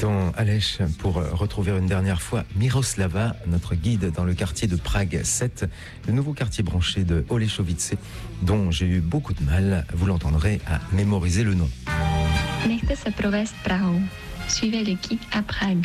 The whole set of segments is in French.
Quittons Alès pour retrouver une dernière fois Miroslava, notre guide dans le quartier de Prague 7, le nouveau quartier branché de Holešovice, dont j'ai eu beaucoup de mal, vous l'entendrez, à mémoriser le nom. Nechte se provést Prahou. Suivez le guide à Prague.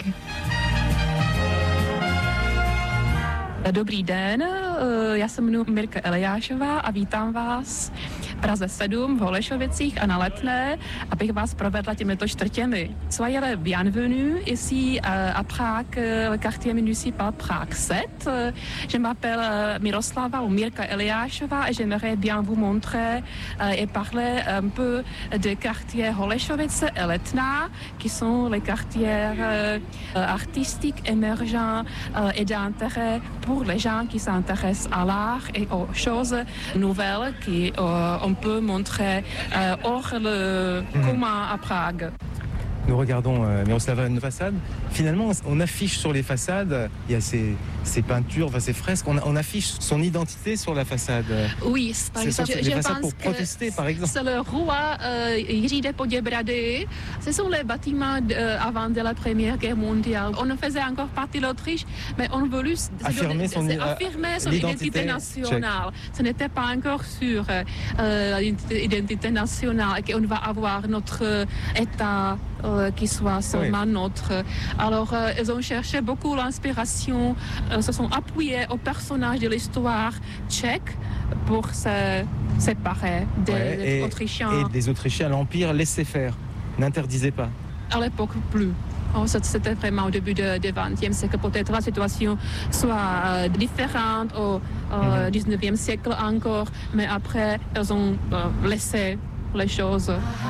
Dobrý den, já se jmenuji Mirka Eliášová a vítám vás v Praze 7 v Holešovicích a na Letné, abych vás provedla těmito čtvrtěmi. Soyez les bienvenus ici à Prague, le quartier municipal Prague 7. Je m'appelle Miroslava ou Mirka Eliášová et j'aimerais bien vous montrer et parler un peu des quartiers Holešovice et Letná, qui sont les quartiers artistiques émergents et d'intérêt pour les gens qui s'intéressent à l'art et aux choses nouvelles qu'on peut montrer hors le commun à Prague. Nous regardons Miroslava, une façade. Finalement, on affiche sur les façades, il y a ces peintures, ces fresques, on affiche son identité sur la façade. Oui, par exemple, je pense pour protester, par exemple. C'est le roi Jiří de Poděbrady. Ce sont les bâtiments avant de la Première Guerre mondiale. On faisait encore partie de l'Autriche, mais on voulait affirmer son identité nationale. Ce n'était pas encore sûr l'identité nationale et qu'on va avoir notre État qui soit seulement nôtre. Alors, ils ont cherché beaucoup l'inspiration, se sont appuyés aux personnages de l'histoire tchèque pour se séparer des Autrichiens. Et des Autrichiens, l'Empire laissait faire, n'interdisait pas. À l'époque, plus. C'était vraiment au début du XXe siècle. Peut-être la situation soit différente au XIXe siècle encore, mais après, ils ont laissé les choses.